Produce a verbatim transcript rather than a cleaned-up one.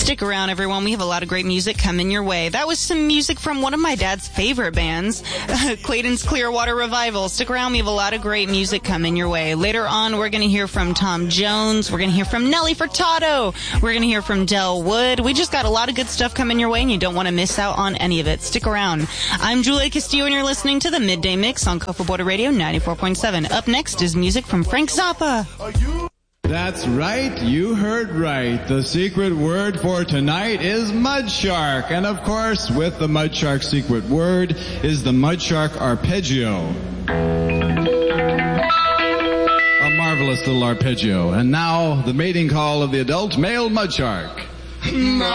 Stick around, everyone. We have a lot of great music coming your way. That was some music from one of my dad's favorite bands, Clayton's Clearwater Revival. Stick around. We have a lot of great music coming your way. Later on, we're going to hear from Tom Jones. We're going to hear from Nelly Furtado. We're going to hear from Del Wood. We just got a lot of good stuff coming your way, and you don't want to miss out on any of it. Stick around. I'm Julia Castillo, and you're listening to the Midday Mix on Cocoa Border Radio ninety-four point seven. Up next is music from Frank Zappa. That's right, you heard right. The secret word for tonight is mud shark. And of course, with the mud shark secret word is the mud shark arpeggio. A marvelous little arpeggio. And now, the mating call of the adult male mud shark. Mud